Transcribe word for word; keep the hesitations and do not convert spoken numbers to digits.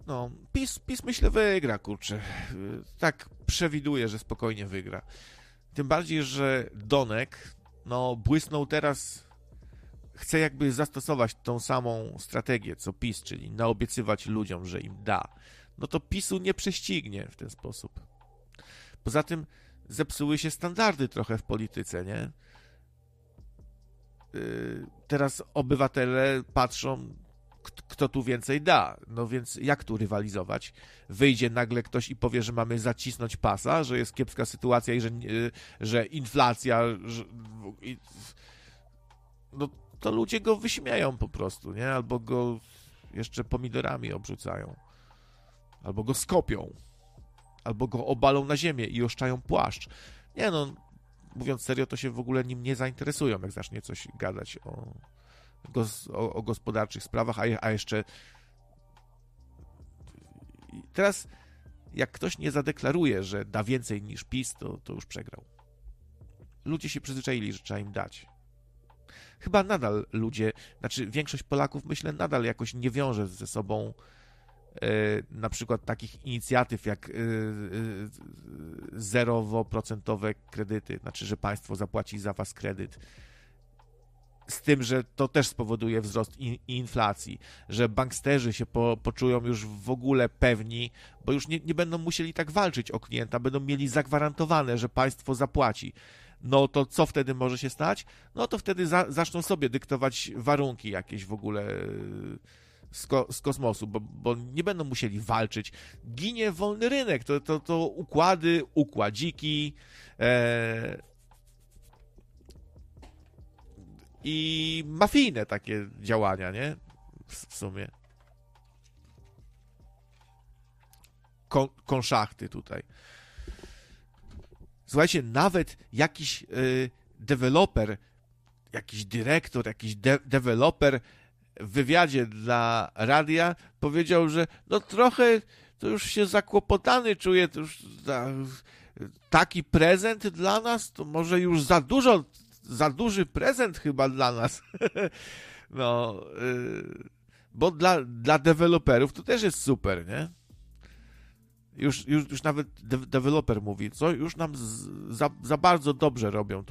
No, PiS, PiS myślę wygra, kurczę. Tak przewiduję, że spokojnie wygra. Tym bardziej, że Donek, no, błysnął teraz, chce jakby zastosować tą samą strategię, co PiS, czyli naobiecywać ludziom, że im da. No to PiSu nie prześcignie w ten sposób. Poza tym zepsuły się standardy trochę w polityce, nie? Yy, teraz obywatele patrzą, kto tu więcej da. No więc jak tu rywalizować? Wyjdzie nagle ktoś i powie, że mamy zacisnąć pasa, że jest kiepska sytuacja i że, że inflacja... Że, no to ludzie go wyśmieją po prostu, nie? Albo go jeszcze pomidorami obrzucają. Albo go skopią. Albo go obalą na ziemię i oszczają płaszcz. Nie no, mówiąc serio, to się w ogóle nim nie zainteresują, jak zacznie coś gadać o... O, o gospodarczych sprawach, a, a jeszcze teraz jak ktoś nie zadeklaruje, że da więcej niż PiS, to, to już przegrał. Ludzie się przyzwyczaili, że trzeba im dać. Chyba nadal ludzie, znaczy większość Polaków, myślę, nadal jakoś nie wiąże ze sobą e, na przykład takich inicjatyw jak e, e, zerowo-procentowe kredyty, znaczy, że państwo zapłaci za was kredyt, z tym, że to też spowoduje wzrost in, inflacji, że banksterzy się po, poczują już w ogóle pewni, bo już nie, nie będą musieli tak walczyć o klienta, będą mieli zagwarantowane, że państwo zapłaci. No to co wtedy może się stać? No to wtedy za, zaczną sobie dyktować warunki jakieś w ogóle z, ko, z kosmosu, bo, bo nie będą musieli walczyć. Ginie wolny rynek, to, to, to układy, układziki, e, i mafijne takie działania, nie? W sumie. Kon, konszachty tutaj. Słuchajcie, nawet jakiś y, deweloper, jakiś dyrektor, jakiś de, deweloper w wywiadzie dla radia powiedział, że no trochę to już się zakłopotany czuję, to już za, taki prezent dla nas, to może już za dużo za duży prezent chyba dla nas. No, yy, bo dla, dla deweloperów to też jest super, nie? Już, już, już nawet de- deweloper mówi, co już nam z, za, za bardzo dobrze robią tu